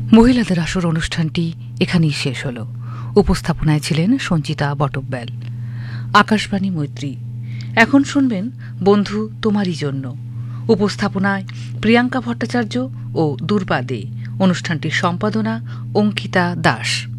মহিলাদের আসর অনুষ্ঠানটি এখানেই শেষ হল। উপস্থাপনায় ছিলেন সঞ্চিতা বটব্যাল। আকাশবাণী মৈত্রী। এখন শুনবেন বন্ধু তোমারই জন্য। উপস্থাপনায় প্রিয়াঙ্কা ভট্টাচার্য ও দুর্বা দে। অনুষ্ঠানটির সম্পাদনা অঙ্কিতা দাস।